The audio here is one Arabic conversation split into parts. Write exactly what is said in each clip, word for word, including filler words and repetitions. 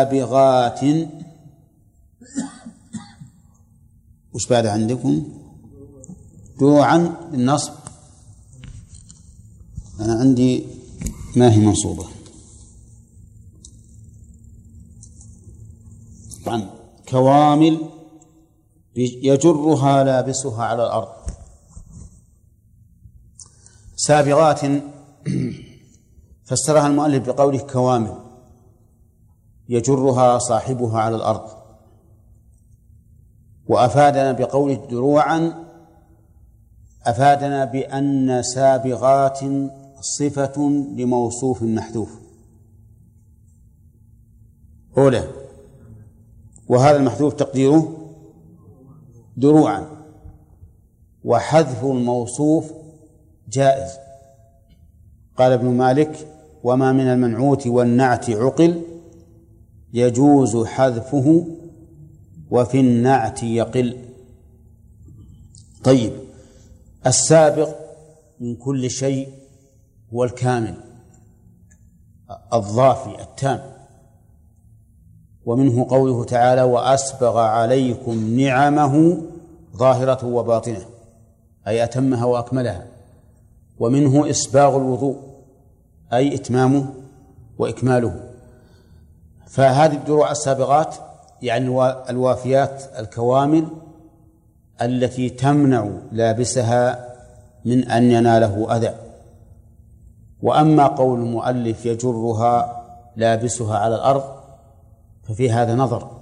سابغات. وش بعد عندكم؟ دروعا بالنصب. أنا عندي ما هي منصوبة عن كوامل يجرها لابسها على الأرض. سابغات فسرها المؤلف بقوله كوامل يجرها صاحبها على الأرض، وأفادنا بقوله دروعا أفادنا بأن سابغات صفة لموصوف محذوف أولى، وهذا المحذوف تقديره دروعا، وحذف الموصوف جائز. قال ابن مالك: وما من المنعوت والنعت عقل يجوز حذفه وفي النعت يقل. طيب، السابق من كل شيء هو الكامل الضافي التام، ومنه قوله تعالى: وأسبغ عليكم نعمه ظاهرة وباطنة، أي أتمها وأكملها. ومنه إسباغ الوضوء، أي إتمامه وإكماله. فهذه الدروع السابغات يعني الوافيات الكوامل التي تمنع لابسها من أن يناله أذى. وأما قول المؤلف يجرها لابسها على الأرض ففي هذا نظر،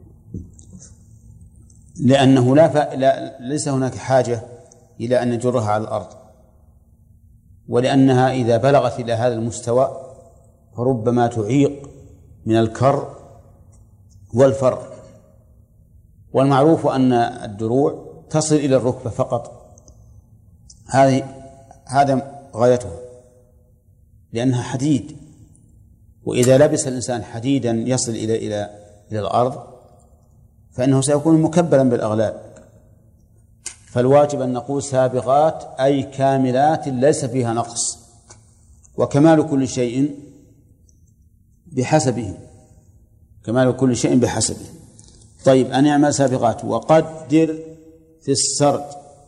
لأنه لا, ف... لا ليس هناك حاجة إلى أن نجرها على الأرض، ولأنها إذا بلغت إلى هذا المستوى فربما تعيق من الكر والفر. والمعروف أن الدروع تصل إلى الركبة فقط، هذه هذا غايتها، لأنها حديد، وإذا لبس الإنسان حديدا يصل إلى إلى إلى الأرض فإنه سيكون مكبلا بالأغلال. فالواجب أن نقول سابغات أي كاملات ليس فيها نقص، وكمال كل شيء بحسبه، كمال كل شيء بحسبه. طيب، أن يعمل سابغات. وقدر في السرد،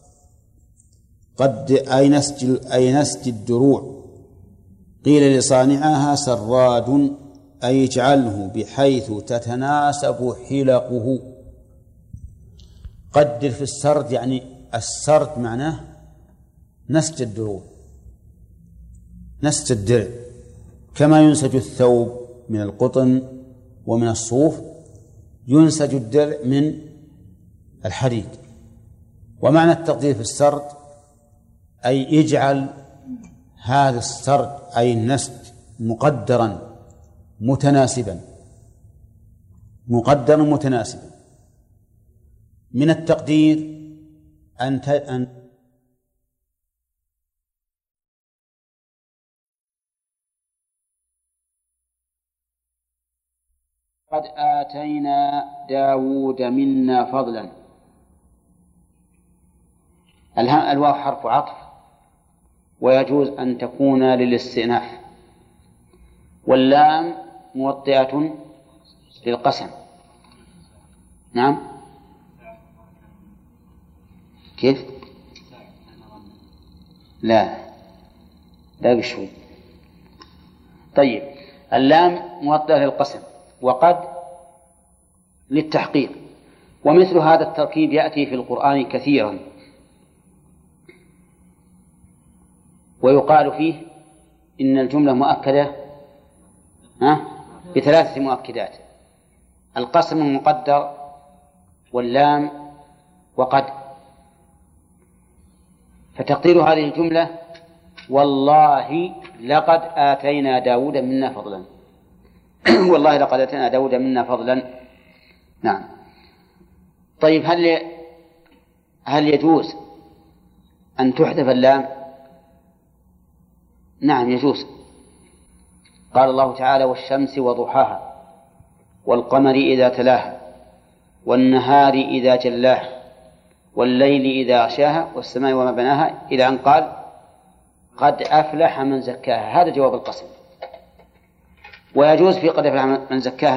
قد أي نسج أي نسج الدروع. قيل لصانعها سراد، أي اجعله بحيث تتناسب حلقه. قدر في السرد يعني السرد معناه نسج الدروع، نسج الدرع، كما ينسج الثوب من القطن ومن الصوف ينسج الدرع من الحديد. ومعنى التقدير في السرد أي اجعل هذا السرد أي النسج مقدرا متناسبا، مقدرا متناسبا. من التقدير أن أن قد آتينا داود منا فضلا. الواو حرف عطف، ويجوز أن تكون للاستئناف، واللام موطئة للقسم. نعم، كيف؟ لا لا شوي. طيب، اللام موطئة للقسم، وقد للتحقيق. ومثل هذا التركيب يأتي في القرآن كثيرا، ويقال فيه إن الجملة مؤكدة ها بثلاثة مؤكدات: القسم المقدر، واللام، وقد. فتقدير هذه الجملة: والله لقد آتينا داود منا فضلا. والله لقد آتينا داود منا فضلا. نعم. طيب، هل هل يجوز أن تحذف اللام؟ نعم يجوز. قال الله تعالى: والشمس وضحاها، والقمر إذا تلاها، والنهار إذا جلاها، والليل إذا غشاها، والسماء وما بناها، إلى أن قال: قد أفلح من زكاها. هذا جواب القسم. ويجوز في قد أفلح من زكاها